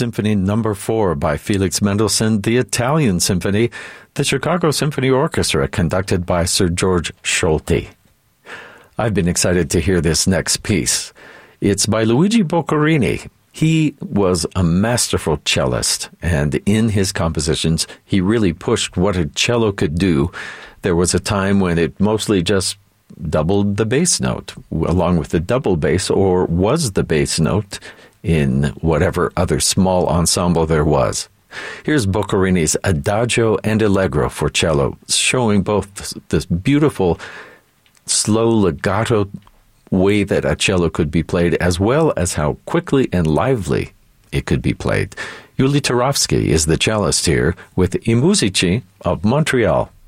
Symphony No. 4 by Felix Mendelssohn, the Italian Symphony, the Chicago Symphony Orchestra, conducted by Sir George Solti. I've been excited to hear this next piece. It's by Luigi Boccherini. He was a masterful cellist, and in his compositions, he really pushed what a cello could do. There was a time when it mostly just doubled the bass note, along with the double bass, or was the bass note in whatever other small ensemble there was. Here's Boccherini's Adagio and Allegro for cello, showing both this beautiful, slow legato way that a cello could be played, as well as how quickly and lively it could be played. Yuli Turovsky is the cellist here with I Musici of Montreal.